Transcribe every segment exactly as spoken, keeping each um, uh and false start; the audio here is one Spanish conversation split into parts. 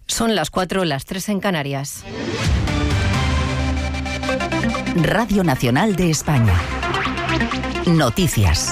Son las cuatro, las tres en Canarias. Radio Nacional de España. Noticias.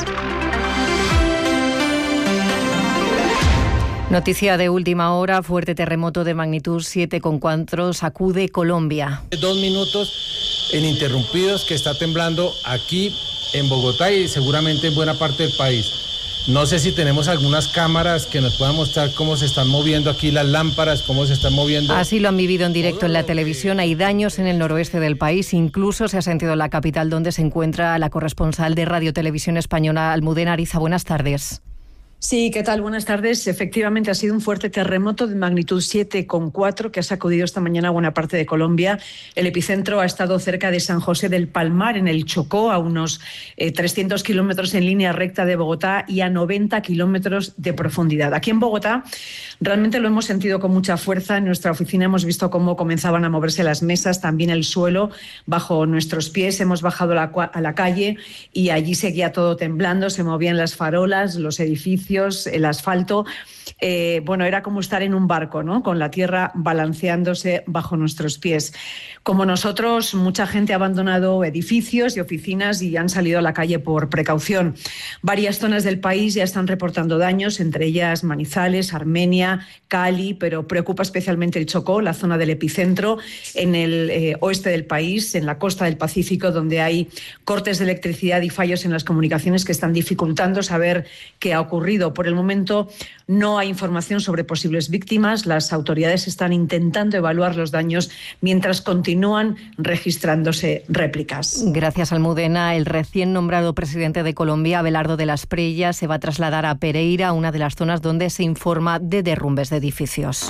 Noticia de última hora, fuerte terremoto de magnitud siete coma cuatro sacude Colombia. Dos minutos ininterrumpidos que está temblando aquí en Bogotá y seguramente en buena parte del país. No sé si tenemos algunas cámaras que nos puedan mostrar cómo se están moviendo aquí las lámparas, cómo se están moviendo. Así lo han vivido en directo en la televisión. Hay daños en el noroeste del país. Incluso se ha sentido en la capital, donde se encuentra la corresponsal de Radio Televisión Española, Almudena Ariza. Buenas tardes. Sí, ¿qué tal? Buenas tardes. Efectivamente, ha sido un fuerte terremoto de magnitud siete coma cuatro que ha sacudido esta mañana buena parte de Colombia. El epicentro ha estado cerca de San José del Palmar, en el Chocó, a unos eh, trescientos kilómetros en línea recta de Bogotá y a noventa kilómetros de profundidad. Aquí en Bogotá realmente lo hemos sentido con mucha fuerza. En nuestra oficina hemos visto cómo comenzaban a moverse las mesas, también el suelo bajo nuestros pies. Hemos bajado a la, a la calle y allí seguía todo temblando, se movían las farolas, los edificios, el asfalto. Eh, bueno, era como estar en un barco, ¿no? Con la tierra balanceándose bajo nuestros pies. Como nosotros, mucha gente ha abandonado edificios y oficinas y han salido a la calle por precaución. Varias zonas del país ya están reportando daños, entre ellas Manizales, Armenia, Cali, pero preocupa especialmente el Chocó, la zona del epicentro, en el eh, oeste del país, en la costa del Pacífico, donde hay cortes de electricidad y fallos en las comunicaciones que están dificultando saber qué ha ocurrido. Por el momento no hay información sobre posibles víctimas. Las autoridades están intentando evaluar los daños mientras continúan registrándose réplicas. Gracias, Almudena. El recién nombrado presidente de Colombia, Abelardo de la Espriella, se va a trasladar a Pereira, una de las zonas donde se informa de derrumbes de edificios.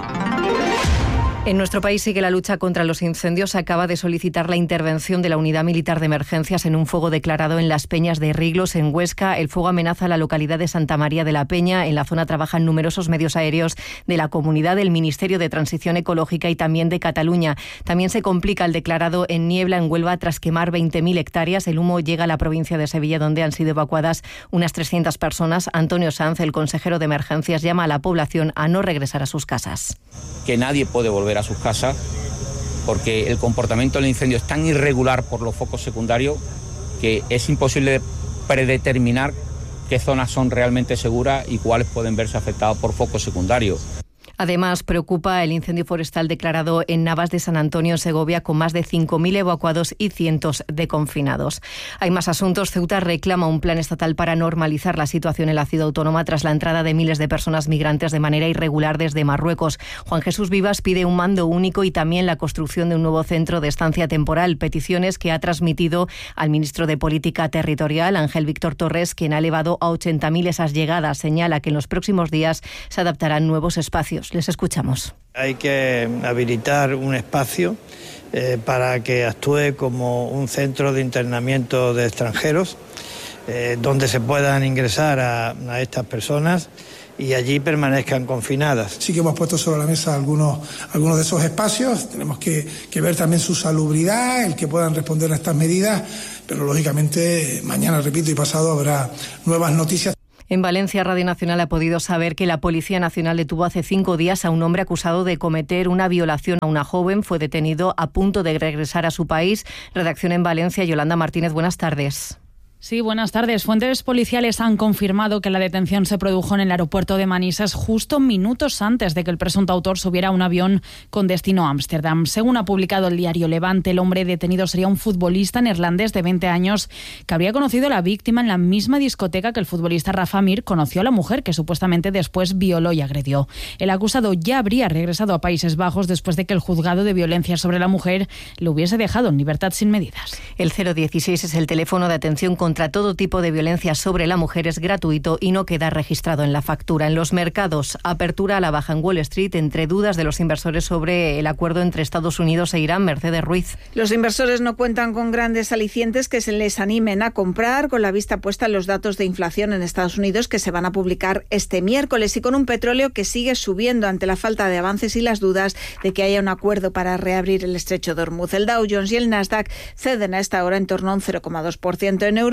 En nuestro país sigue la lucha contra los incendios. Acaba de solicitar la intervención de la Unidad Militar de Emergencias en un fuego declarado en las Peñas de Riglos, en Huesca. El fuego amenaza la localidad de Santa María de la Peña. En la zona trabajan numerosos medios aéreos de la comunidad, del Ministerio de Transición Ecológica y también de Cataluña. También se complica el declarado en Niebla, en Huelva, tras quemar veinte mil hectáreas. El humo llega a la provincia de Sevilla, donde han sido evacuadas unas trescientas personas. Antonio Sanz, el consejero de Emergencias, llama a la población a no regresar a sus casas. Que nadie puede volver a sus casas porque el comportamiento del incendio es tan irregular por los focos secundarios que es imposible predeterminar qué zonas son realmente seguras y cuáles pueden verse afectadas por focos secundarios. Además, preocupa el incendio forestal declarado en Navas de San Antonio, en Segovia, con más de cinco mil evacuados y cientos de confinados. Hay más asuntos. Ceuta reclama un plan estatal para normalizar la situación en la ciudad autónoma tras la entrada de miles de personas migrantes de manera irregular desde Marruecos. Juan Jesús Vivas pide un mando único y también la construcción de un nuevo centro de estancia temporal, peticiones que ha transmitido al ministro de Política Territorial, Ángel Víctor Torres, quien ha elevado a ochenta mil esas llegadas. Señala que en los próximos días se adaptarán nuevos espacios. Les escuchamos. Hay que habilitar un espacio eh, para que actúe como un centro de internamiento de extranjeros, eh, donde se puedan ingresar a, a estas personas y allí permanezcan confinadas. Sí que hemos puesto sobre la mesa algunos, algunos de esos espacios. Tenemos que, que ver también su salubridad, el que puedan responder a estas medidas, pero lógicamente mañana, repito, y pasado habrá nuevas noticias. En Valencia, Radio Nacional ha podido saber que la Policía Nacional detuvo hace cinco días a un hombre acusado de cometer una violación a una joven. Fue detenido a punto de regresar a su país. Redacción en Valencia, Yolanda Martínez, buenas tardes. Sí, buenas tardes. Fuentes policiales han confirmado que la detención se produjo en el aeropuerto de Manises justo minutos antes de que el presunto autor subiera a un avión con destino a Ámsterdam. Según ha publicado el diario Levante, el hombre detenido sería un futbolista neerlandés de veinte años que habría conocido a la víctima en la misma discoteca que el futbolista Rafa Mir conoció a la mujer que supuestamente después violó y agredió. El acusado ya habría regresado a Países Bajos después de que el juzgado de violencia sobre la mujer lo hubiese dejado en libertad sin medidas. El cero dieciséis es el teléfono de atención contra todo tipo de violencia sobre la mujer, es gratuito y no queda registrado en la factura. En los mercados, apertura a la baja en Wall Street entre dudas de los inversores sobre el acuerdo entre Estados Unidos e Irán. Mercedes Ruiz. Los inversores no cuentan con grandes alicientes que se les animen a comprar, con la vista puesta en los datos de inflación en Estados Unidos que se van a publicar este miércoles y con un petróleo que sigue subiendo ante la falta de avances y las dudas de que haya un acuerdo para reabrir el estrecho de Hormuz. El Dow Jones y el Nasdaq ceden a esta hora en torno a un cero coma dos por ciento. En Europa,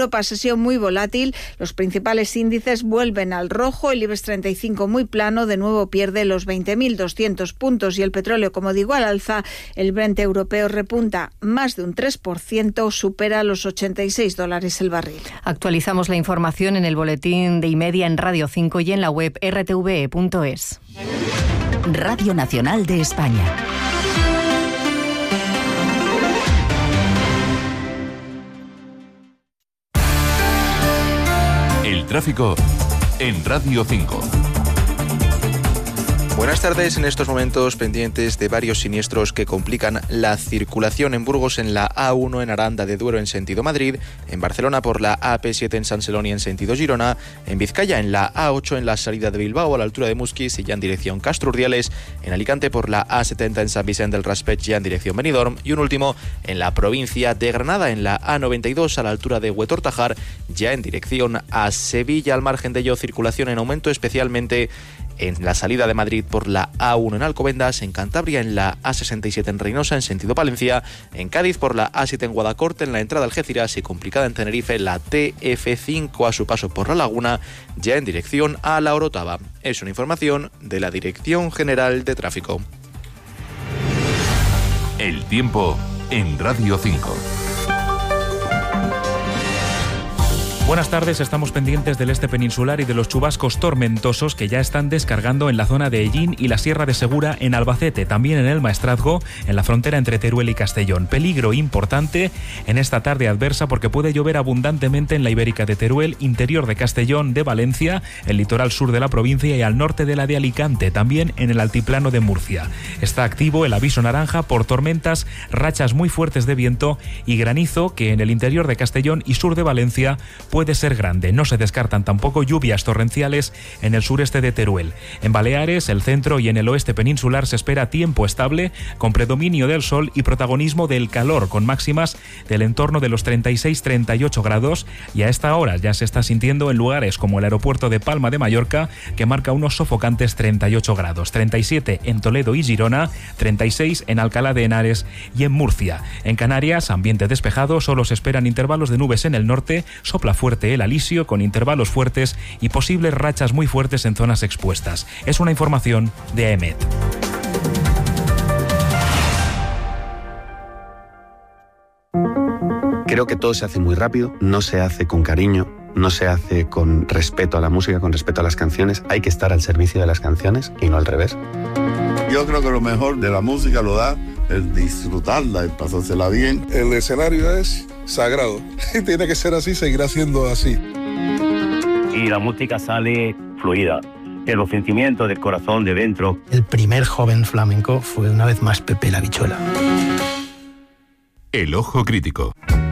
Europa, sesión muy volátil. Los principales índices vuelven al rojo. El IBEX treinta y cinco muy plano, de nuevo pierde los veinte mil doscientos puntos y el petróleo, como digo, al alza. El Brent europeo repunta más de un tres por ciento, supera los ochenta y seis dólares el barril. Actualizamos la información en el boletín de Imedia en Radio cinco y en la web r t v e punto es. Radio Nacional de España. El tráfico en Radio cinco. Buenas tardes. En estos momentos pendientes de varios siniestros que complican la circulación en Burgos en la A uno en Aranda de Duero en sentido Madrid, en Barcelona por la A P siete en San Celoni en sentido Girona, en Vizcaya en la A ocho en la salida de Bilbao a la altura de Musquis y ya en dirección Castro Urdiales, en Alicante por la A setenta en San Vicente del Raspeig ya en dirección Benidorm y un último en la provincia de Granada en la A noventa y dos a la altura de Huetor-Tajar ya en dirección a Sevilla. Al margen de ello, circulación en aumento especialmente en la salida de Madrid por la A uno en Alcobendas, en Cantabria en la A sesenta y siete en Reynosa en sentido Palencia, en Cádiz por la A siete en Guadacorte en la entrada a Algeciras y complicada en Tenerife la T F cinco a su paso por La Laguna ya en dirección a La Orotava. Es una información de la Dirección General de Tráfico. El tiempo en Radio cinco. Buenas tardes, estamos pendientes del este peninsular y de los chubascos tormentosos que ya están descargando en la zona de Ellín y la Sierra de Segura en Albacete, también en el Maestrazgo, en la frontera entre Teruel y Castellón. Peligro importante en esta tarde adversa porque puede llover abundantemente en la Ibérica de Teruel, interior de Castellón, de Valencia, el litoral sur de la provincia y al norte de la de Alicante, también en el altiplano de Murcia. Está activo el aviso naranja por tormentas, rachas muy fuertes de viento y granizo que en el interior de Castellón y sur de Valencia puede ser grande. No se descartan tampoco lluvias torrenciales en el sureste de Teruel. En Baleares, el centro y en el oeste peninsular se espera tiempo estable, con predominio del sol y protagonismo del calor, con máximas del entorno de los treinta y seis a treinta y ocho grados, y a esta hora ya se está sintiendo en lugares como el aeropuerto de Palma de Mallorca, que marca unos sofocantes treinta y ocho grados, treinta y siete en Toledo y Girona, treinta y seis en Alcalá de Henares y en Murcia. En Canarias, ambiente despejado, solo se esperan intervalos de nubes en el norte, sopla fuerte el alisio con intervalos fuertes y posibles rachas muy fuertes en zonas expuestas. Es una información de A E M E T. Creo que todo se hace muy rápido, no se hace con cariño, no se hace con respeto a la música, con respeto a las canciones. Hay que estar al servicio de las canciones y no al revés. Yo creo que lo mejor de la música lo da el disfrutarla, el pasársela bien. El escenario es sagrado y tiene que ser así, seguirá siendo así. Y la música sale fluida, de los sentimientos del corazón de dentro. El primer joven flamenco fue una vez más Pepe la Bichuela. El ojo crítico.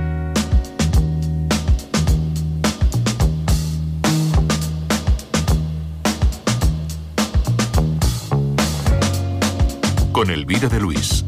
Con Elvira de Luis.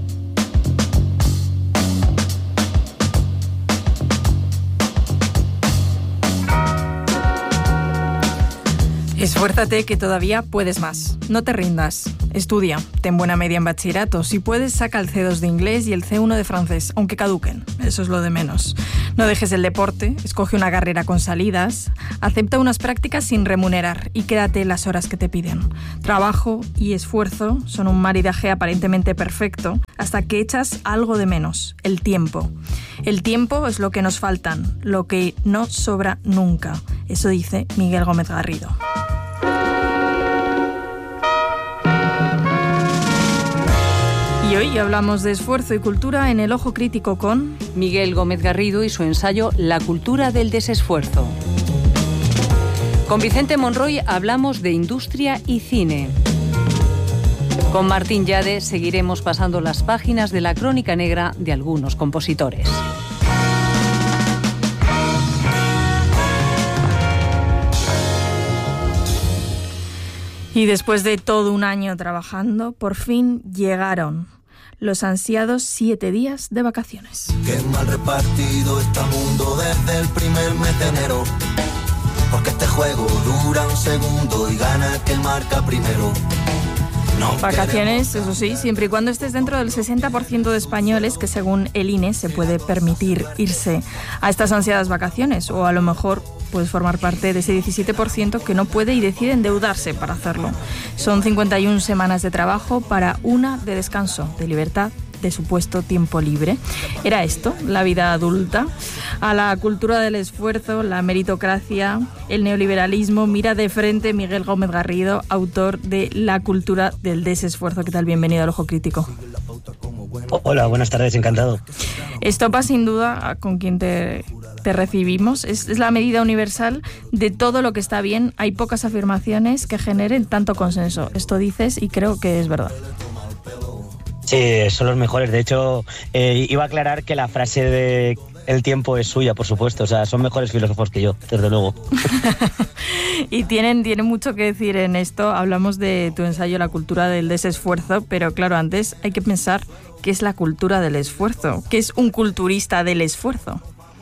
Esfuérzate, que todavía puedes más. No te rindas. Estudia. Ten buena media en bachillerato. Si puedes, saca el ce dos de inglés y el ce uno de francés, aunque caduquen. Eso es lo de menos. No dejes el deporte. Escoge una carrera con salidas. Acepta unas prácticas sin remunerar y quédate las horas que te piden. Trabajo y esfuerzo son un maridaje aparentemente perfecto hasta que echas algo de menos, el tiempo. El tiempo es lo que nos faltan, lo que no sobra nunca. Eso dice Miguel Gómez Garrido. Y hoy hablamos de esfuerzo y cultura en El Ojo Crítico con Miguel Gómez Garrido y su ensayo La cultura del desesfuerzo. Con Vicente Monroy hablamos de industria y cine. Con Martín Llade seguiremos pasando las páginas de la crónica negra de algunos compositores. Y después de todo un año trabajando, por fin llegaron los ansiados siete días de vacaciones. Qué mal repartido está mundo desde el primer mes de enero, porque este juego dura un segundo y gana quien marca primero. no. Vacaciones, eso sí, siempre y cuando estés dentro del sesenta por ciento de españoles que según el I N E se puede permitir irse a estas ansiadas vacaciones, o a lo mejor puedes formar parte de ese diecisiete por ciento que no puede y decide endeudarse para hacerlo. Son cincuenta y una semanas de trabajo para una de descanso, de libertad, de supuesto tiempo libre. ¿Era esto la vida adulta? A la cultura del esfuerzo, la meritocracia, el neoliberalismo mira de frente Miguel Gómez Garrido, autor de La cultura del desesfuerzo. ¿Qué tal? Bienvenido al Ojo Crítico. Hola, buenas tardes, encantado. Estopa sin duda con quien te, te recibimos. Es, es la medida universal de todo lo que está bien. Hay pocas afirmaciones que generen tanto consenso. Esto dices y creo que es verdad. Sí, son los mejores. De hecho, eh, iba a aclarar que la frase de el tiempo es suya, por supuesto. O sea, son mejores filósofos que yo, desde luego. Y tienen, tienen mucho que decir en esto. Hablamos de tu ensayo La cultura del desesfuerzo, pero claro, antes hay que pensar qué es la cultura del esfuerzo. ¿Qué es un culturista del esfuerzo?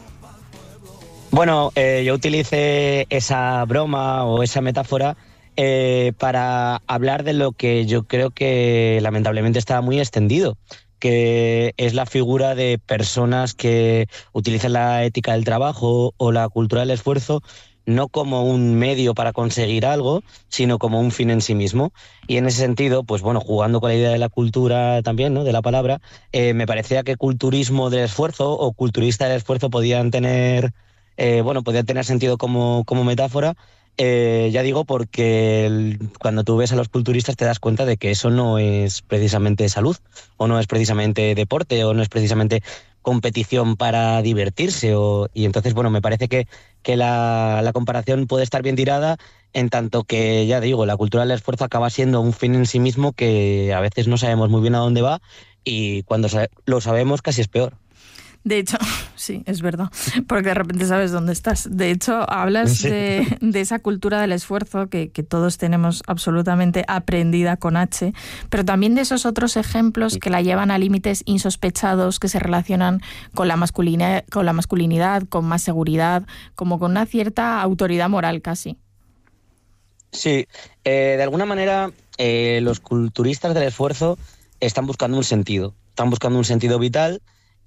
Bueno, eh, yo utilicé esa broma o esa metáfora Eh, para hablar de lo que yo creo que lamentablemente está muy extendido, que es la figura de personas que utilizan la ética del trabajo o la cultura del esfuerzo no como un medio para conseguir algo, sino como un fin en sí mismo. Y en ese sentido, pues bueno, jugando con la idea de la cultura también, ¿no?, de la palabra, eh, me parecía que culturismo del esfuerzo o culturista del esfuerzo podían tener, eh, bueno, podían tener sentido como, como metáfora. Eh, ya digo, porque el, cuando tú ves a los culturistas te das cuenta de que eso no es precisamente salud, o no es precisamente deporte, o no es precisamente competición para divertirse. O, y entonces, bueno, me parece que, que la, la comparación puede estar bien tirada, en tanto que, ya digo, la cultura del esfuerzo acaba siendo un fin en sí mismo que a veces no sabemos muy bien a dónde va, y cuando lo sabemos casi es peor. De hecho, sí, es verdad, porque de repente sabes dónde estás. De hecho, hablas sí. de, de esa cultura del esfuerzo que, que todos tenemos absolutamente aprendida con H, pero también de esos otros ejemplos que la llevan a límites insospechados, que se relacionan con la masculinidad, con la masculinidad, con más seguridad, como con una cierta autoridad moral casi. Sí, eh, de alguna manera eh, los culturistas del esfuerzo están buscando un sentido, están buscando un sentido vital.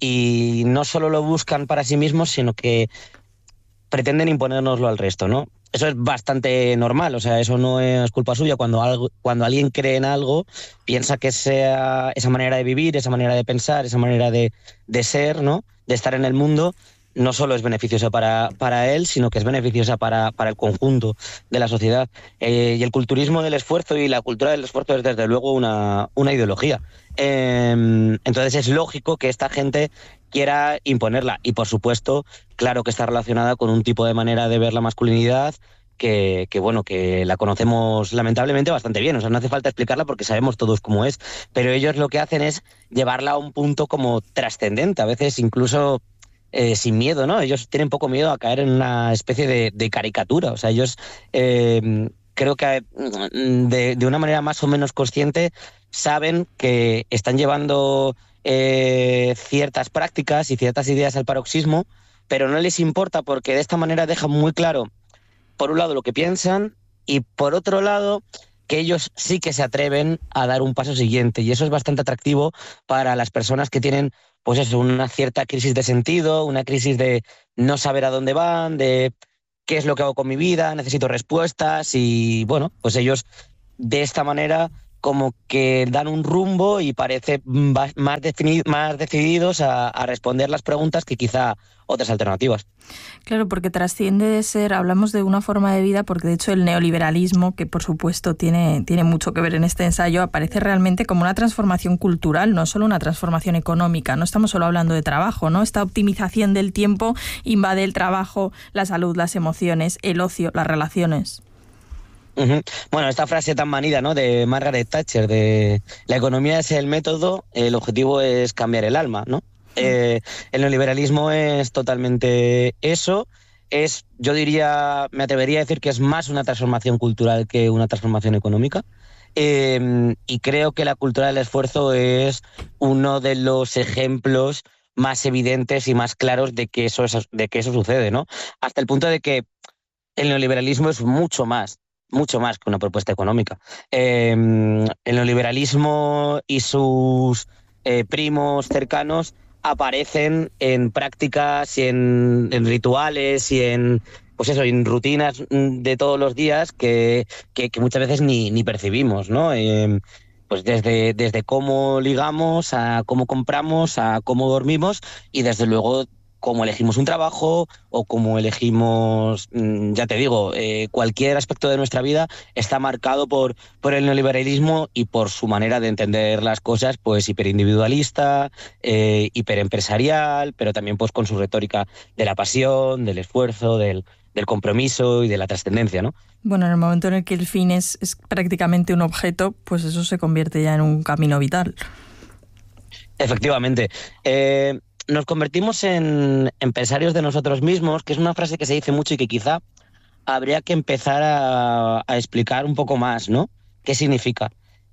Y no solo lo buscan para sí mismos, sino que pretenden imponérnoslo al resto, ¿no? Eso es bastante normal, o sea, eso no es culpa suya. Cuando algo, cuando alguien cree en algo, piensa que sea esa manera de vivir, esa manera de pensar, esa manera de, de ser, ¿no?, de estar en el mundo, no solo es beneficiosa para, para él, sino que es beneficiosa para, para el conjunto de la sociedad. Eh, y el culturismo del esfuerzo y la cultura del esfuerzo es desde luego una, una ideología. Eh, entonces es lógico que esta gente quiera imponerla. Y por supuesto, claro que está relacionada con un tipo de manera de ver la masculinidad que, que bueno, que la conocemos lamentablemente bastante bien. O sea, no hace falta explicarla porque sabemos todos cómo es. Pero ellos lo que hacen es llevarla a un punto como trascendente, a veces incluso Eh, sin miedo, ¿no? Ellos tienen poco miedo a caer en una especie de, de caricatura. O sea, ellos eh, creo que de, de una manera más o menos consciente saben que están llevando eh, ciertas prácticas y ciertas ideas al paroxismo, pero no les importa porque de esta manera dejan muy claro, por un lado, lo que piensan y por otro lado, que ellos sí que se atreven a dar un paso siguiente. Y eso es bastante atractivo para las personas que tienen, pues eso, una cierta crisis de sentido, una crisis de no saber a dónde van, de qué es lo que hago con mi vida, necesito respuestas. Y bueno, pues ellos de esta manera como que dan un rumbo y parece más, defini- más decididos a, a responder las preguntas que quizá otras alternativas. Claro, porque trasciende de ser, hablamos de una forma de vida, porque de hecho el neoliberalismo, que por supuesto tiene, tiene mucho que ver en este ensayo, aparece realmente como una transformación cultural, no solo una transformación económica. No estamos solo hablando de trabajo, ¿no? Esta optimización del tiempo invade el trabajo, la salud, las emociones, el ocio, las relaciones. Uh-huh. Bueno, esta frase tan manida, ¿no?, de Margaret Thatcher, de la economía es el método, el objetivo es cambiar el alma, ¿no? Eh, el neoliberalismo es totalmente eso. Es, yo diría, me atrevería a decir que es más una transformación cultural que una transformación económica. Eh, y creo que la cultura del esfuerzo es uno de los ejemplos más evidentes y más claros de que eso, es, de que eso sucede, ¿no? Hasta el punto de que el neoliberalismo es mucho más mucho más que una propuesta económica. Eh, el neoliberalismo y sus eh, primos cercanos aparecen en prácticas y en, en rituales y en, pues eso, en rutinas de todos los días que, que, que muchas veces ni, ni percibimos, ¿no? Eh, pues desde, desde cómo ligamos, a cómo compramos, a cómo dormimos y desde luego cómo elegimos un trabajo o cómo elegimos, ya te digo, eh, cualquier aspecto de nuestra vida está marcado por, por el neoliberalismo y por su manera de entender las cosas, pues hiperindividualista, eh, hiperempresarial, pero también pues con su retórica de la pasión, del esfuerzo, del, del compromiso y de la trascendencia, ¿no? Bueno, en el momento en el que el fin es, es prácticamente un objeto, pues eso se convierte ya en un camino vital. Efectivamente. Eh, Nos convertimos en empresarios de nosotros mismos, que es una frase que se dice mucho y que quizá habría que empezar a, a explicar un poco más, ¿no? ¿Qué significa?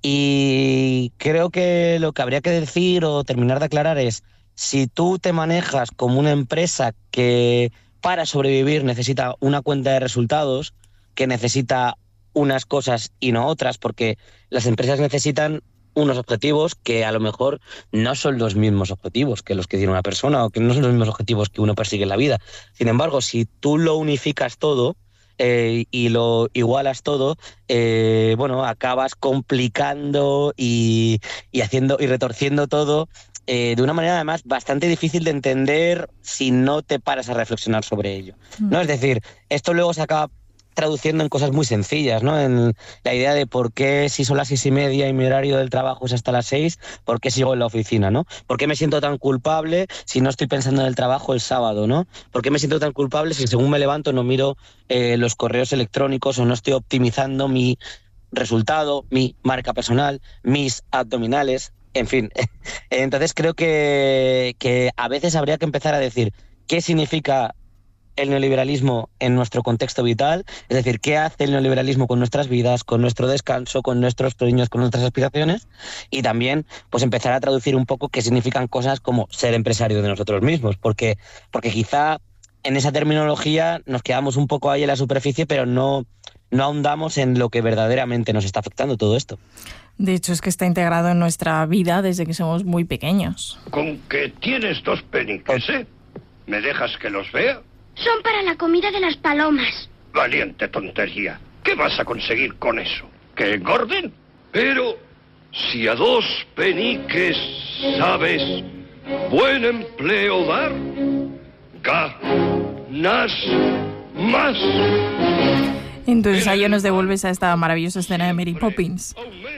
Y creo que lo que habría que decir o terminar de aclarar es, si tú te manejas como una empresa que para sobrevivir necesita una cuenta de resultados, que necesita unas cosas y no otras, porque las empresas necesitan unos objetivos que a lo mejor no son los mismos objetivos que los que tiene una persona o que no son los mismos objetivos que uno persigue en la vida. Sin embargo, si tú lo unificas todo eh, y lo igualas todo, eh, bueno, acabas complicando y, y haciendo y retorciendo todo eh, de una manera además bastante difícil de entender si no te paras a reflexionar sobre ello, ¿no? Es decir, esto luego se acaba traduciendo en cosas muy sencillas, ¿no? En la idea de por qué si son las seis y media y mi horario del trabajo es hasta las seis, ¿por qué sigo en la oficina, ¿no? ¿Por qué me siento tan culpable si no estoy pensando en el trabajo el sábado, ¿no? ¿Por qué me siento tan culpable si según me levanto no miro eh, los correos electrónicos o no estoy optimizando mi resultado, mi marca personal, mis abdominales, en fin? Entonces creo que, que a veces habría que empezar a decir qué significa el neoliberalismo en nuestro contexto vital, es decir, qué hace el neoliberalismo con nuestras vidas, con nuestro descanso, con nuestros sueños, con nuestras aspiraciones, y también pues empezar a traducir un poco qué significan cosas como ser empresario de nosotros mismos, porque, porque quizá en esa terminología nos quedamos un poco ahí en la superficie, pero no, no ahondamos en lo que verdaderamente nos está afectando todo esto. De hecho, es que está integrado en nuestra vida desde que somos muy pequeños. Con que tienes dos peniques, ¿eh? ¿Me dejas que los vea? Son para la comida de las palomas. Valiente tontería. ¿Qué vas a conseguir con eso? ¿Que engorden? Pero si a dos peniques sabes buen empleo dar, ganas más. En tu ensayo nos devuelves a esta maravillosa escena de Mary Poppins.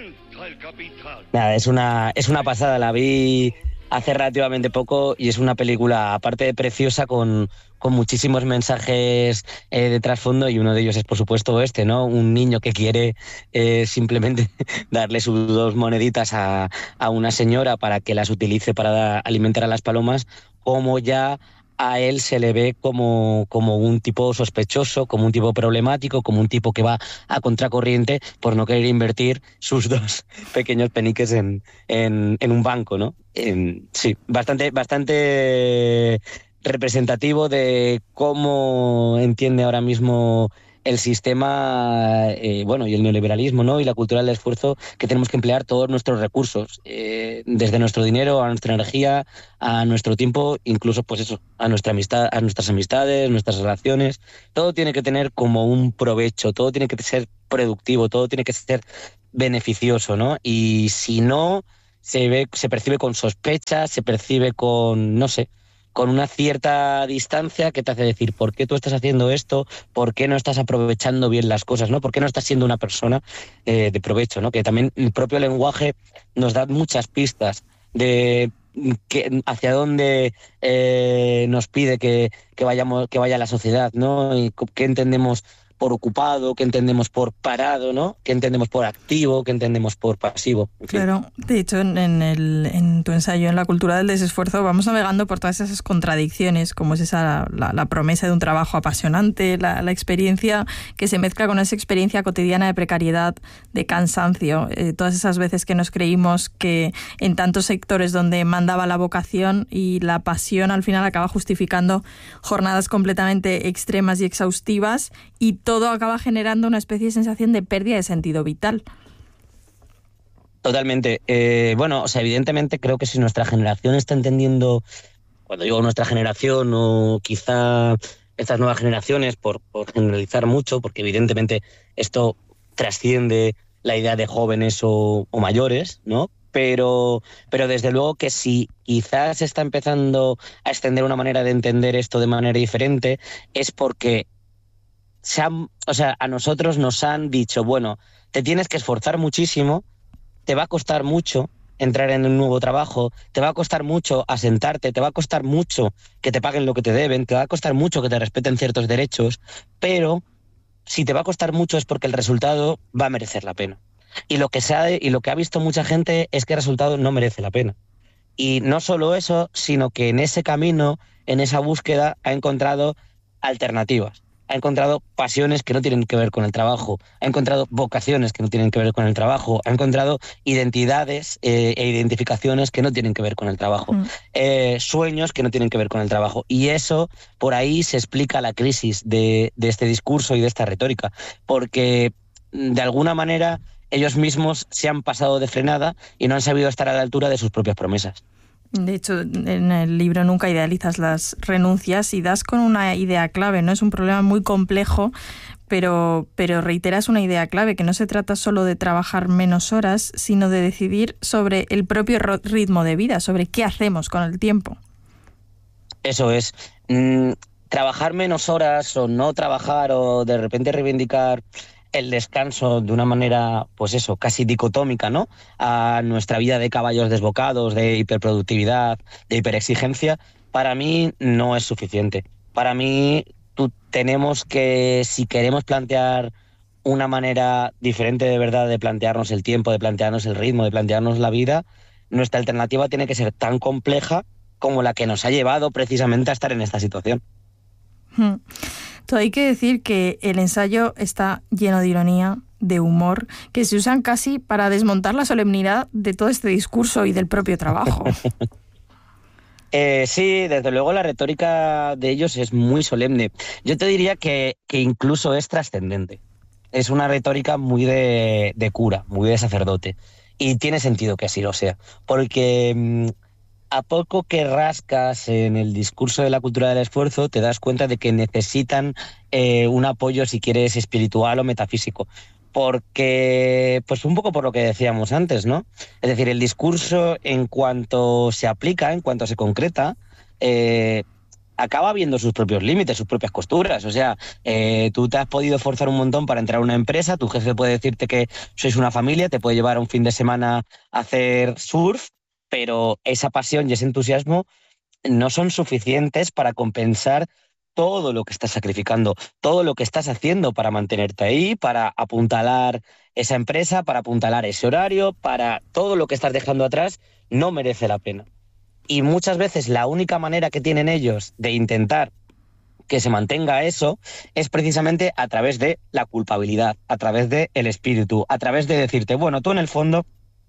Nada, es una, es una pasada, la vi hace relativamente poco y es una película, aparte de preciosa, con, con muchísimos mensajes eh, de trasfondo, y uno de ellos es, por supuesto, este, ¿no? Un niño que quiere eh, simplemente darle sus dos moneditas a, a una señora para que las utilice para da, alimentar a las palomas, como ya a él se le ve como, como un tipo sospechoso, como un tipo problemático, como un tipo que va a contracorriente por no querer invertir sus dos pequeños peniques en, en, en un banco, ¿no? En, sí, bastante, bastante representativo de cómo entiende ahora mismo el sistema, eh, bueno, y el neoliberalismo, ¿no? Y la cultura del esfuerzo, que tenemos que emplear todos nuestros recursos, eh, desde nuestro dinero a nuestra energía, a nuestro tiempo, incluso, pues eso, a nuestra amistad, a nuestras amistades, nuestras relaciones. Todo tiene que tener como un provecho, todo tiene que ser productivo, todo tiene que ser beneficioso, ¿no? Y si no, se ve, se percibe con sospecha, se percibe con, no sé, con una cierta distancia que te hace decir ¿por qué tú estás haciendo esto? ¿Por qué no estás aprovechando bien las cosas? ¿No? ¿Por qué no estás siendo una persona eh, de provecho? ¿No? Que también el propio lenguaje nos da muchas pistas de que, hacia dónde eh, nos pide que, que, vayamos, que vaya la sociedad, ¿no? Y qué entendemos por ocupado, qué entendemos por parado, ¿no? Qué entendemos por activo, qué entendemos por pasivo. En fin. Claro, de hecho, en, en, el, en tu ensayo, en la cultura del desesfuerzo, vamos navegando por todas esas contradicciones, como es esa la, la promesa de un trabajo apasionante, la, la experiencia que se mezcla con esa experiencia cotidiana de precariedad, de cansancio, eh, todas esas veces que nos creímos que en tantos sectores donde mandaba la vocación y la pasión al final acaba justificando jornadas completamente extremas y exhaustivas, y todo todo acaba generando una especie de sensación de pérdida de sentido vital. Totalmente. Eh, bueno, o sea, evidentemente creo que si nuestra generación está entendiendo, cuando digo nuestra generación o quizá estas nuevas generaciones, por, por generalizar mucho, porque evidentemente esto trasciende la idea de jóvenes o, o mayores, ¿no? Pero, pero desde luego que si quizás se está empezando a extender una manera de entender esto de manera diferente, es porque se han, o sea, a nosotros nos han dicho, bueno, te tienes que esforzar muchísimo, te va a costar mucho entrar en un nuevo trabajo, te va a costar mucho asentarte, te va a costar mucho que te paguen lo que te deben, te va a costar mucho que te respeten ciertos derechos, pero si te va a costar mucho es porque el resultado va a merecer la pena. Y lo que se ha, y lo que ha visto mucha gente es que el resultado no merece la pena. Y no solo eso, sino que en ese camino, en esa búsqueda, ha encontrado alternativas. Ha encontrado pasiones que no tienen que ver con el trabajo, ha encontrado vocaciones que no tienen que ver con el trabajo, ha encontrado identidades eh, e identificaciones que no tienen que ver con el trabajo, mm. eh, sueños que no tienen que ver con el trabajo. Y eso, por ahí se explica la crisis de, de este discurso y de esta retórica, porque de alguna manera ellos mismos se han pasado de frenada y no han sabido estar a la altura de sus propias promesas. De hecho, en el libro Nunca idealizas las renuncias y das con una idea clave, ¿no? Es un problema muy complejo, pero, pero reiteras una idea clave, que no se trata solo de trabajar menos horas, sino de decidir sobre el propio ritmo de vida, sobre qué hacemos con el tiempo. Eso es. Mm, trabajar menos horas o no trabajar o de repente reivindicar el descanso de una manera, pues eso, casi dicotómica, ¿no? A nuestra vida de caballos desbocados, de hiperproductividad, de hiperexigencia, para mí no es suficiente. Para mí tú, tenemos que, si queremos plantear una manera diferente de verdad de plantearnos el tiempo, de plantearnos el ritmo, de plantearnos la vida, nuestra alternativa tiene que ser tan compleja como la que nos ha llevado precisamente a estar en esta situación. Hmm. Todo hay que decir que el ensayo está lleno de ironía, de humor, que se usan casi para desmontar la solemnidad de todo este discurso y del propio trabajo. eh, sí, desde luego la retórica de ellos es muy solemne. Yo te diría que, que incluso es trascendente. Es una retórica muy de, de cura, muy de sacerdote. Y tiene sentido que así lo sea, porque a poco que rascas en el discurso de la cultura del esfuerzo, te das cuenta de que necesitan eh, un apoyo, si quieres, espiritual o metafísico. Porque, pues un poco por lo que decíamos antes, ¿no? Es decir, el discurso, en cuanto se aplica, en cuanto se concreta, eh, acaba viendo sus propios límites, sus propias costuras. O sea, eh, tú te has podido esforzar un montón para entrar a una empresa, tu jefe puede decirte que sois una familia, te puede llevar un fin de semana a hacer surf, pero esa pasión y ese entusiasmo no son suficientes para compensar todo lo que estás sacrificando, todo lo que estás haciendo para mantenerte ahí, para apuntalar esa empresa, para apuntalar ese horario, para todo lo que estás dejando atrás, no merece la pena. Y muchas veces la única manera que tienen ellos de intentar que se mantenga eso es precisamente a través de la culpabilidad, a través del espíritu, a través de decirte, bueno, tú en el fondo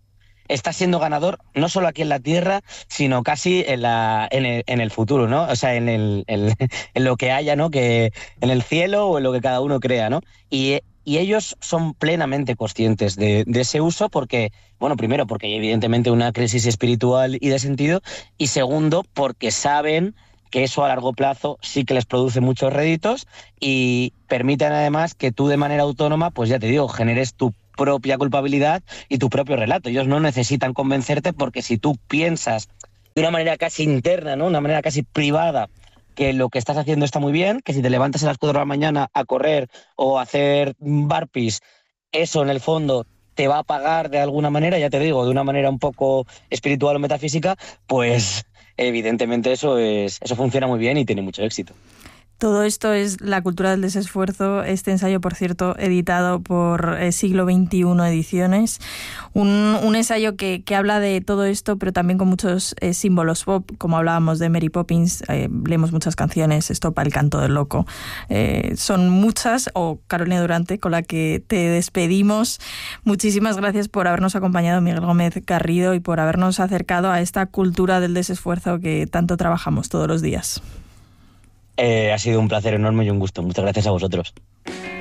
estás siendo ganador no solo aquí en la Tierra, sino casi en, la, en, el, en el futuro, ¿no? O sea, en, el, el, en lo que haya, ¿no? Que en el cielo o en lo que cada uno crea, ¿no? Y, y ellos son plenamente conscientes de, de ese uso porque, bueno, primero porque hay evidentemente una crisis espiritual y de sentido, y segundo porque saben que eso a largo plazo sí que les produce muchos réditos y permiten además que tú de manera autónoma, pues ya te digo, generes tu propia culpabilidad y tu propio relato. Ellos no necesitan convencerte porque si tú piensas de una manera casi interna, ¿no? Una manera casi privada, que lo que estás haciendo está muy bien, que si te levantas a las cuatro de la mañana a correr o a hacer burpees, eso en el fondo te va a pagar de alguna manera, ya te digo, de una manera un poco espiritual o metafísica, pues evidentemente eso es, eso funciona muy bien y tiene mucho éxito. Todo esto es La cultura del desesfuerzo, este ensayo, por cierto, editado por eh, Siglo veintiuno Ediciones, un, un ensayo que, que habla de todo esto, pero también con muchos eh, símbolos pop, como hablábamos de Mary Poppins, eh, leemos muchas canciones, Estopa, El canto del loco, eh, son muchas, o Carolina Durante, con la que te despedimos. Muchísimas gracias por habernos acompañado, Miguel Gómez Garrido, y por habernos acercado a esta cultura del desesfuerzo que tanto trabajamos todos los días. Eh, ha sido un placer enorme y un gusto. Muchas gracias a vosotros.